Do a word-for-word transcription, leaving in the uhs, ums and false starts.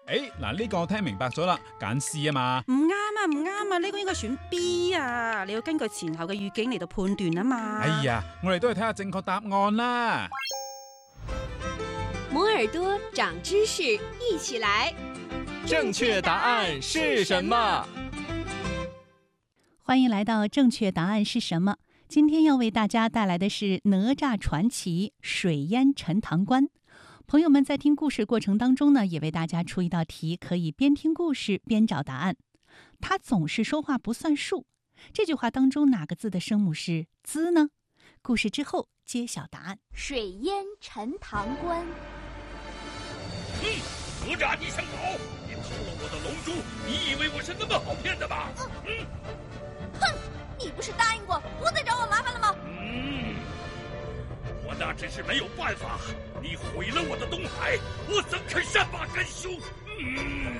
誒，嗱呢個我聽明白咗啦，揀 C 啊嘛。 唔啱啊，唔啱啊，呢個應該選 B 啊，你要根據前後嘅語境嚟到判斷啊嘛。 哎呀，我哋都係睇下正確答案啦。 摩耳朵長知識，一起來。 正確答案是什麼？ 歡迎來到正確答案是什麼？今天要為大家帶來的是哪吒傳奇水淹陳塘關。朋友們在聽故事過程當中呢，也為大家出一道題，可以邊聽故事邊找答案。他總是說話不算數，這句話當中哪個字的聲母是茲呢？故事之後揭曉答案。 水淹陳塘關。 嗯，哪吒你想跑？你偷了我的龍珠，你以為我是那麼好騙的嗎？嗯， 哼，你不是答應過不再找我麻煩了嗎？ 嗯，我那只是沒有辦法，你毀了我的東海，我怎肯善罷甘休？嗯。